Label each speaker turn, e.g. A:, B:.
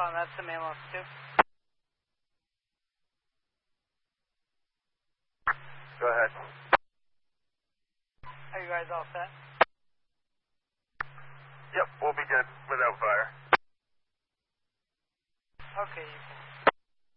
A: that's the main one too.
B: Go ahead.
A: Are you guys all set?
B: Yep, we'll be good without fire.
A: Okay, you can